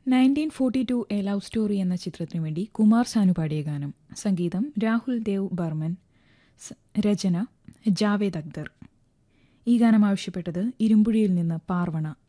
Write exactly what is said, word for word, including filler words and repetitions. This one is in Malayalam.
Nineteen forty to A love story എന്ന ചിത്രത്തിനു വേണ്ടി കുമാർ സാനു പാടിയ ഗാനം. സംഗീതം രാഹുൽ ദേവ് ബർമൻ, രചന ജാവേദ് അക്തർ. ഈ ഗാനം ആവശ്യപ്പെട്ടത് ഇരുമ്പുഴിയിൽ നിന്ന് പാർവണ.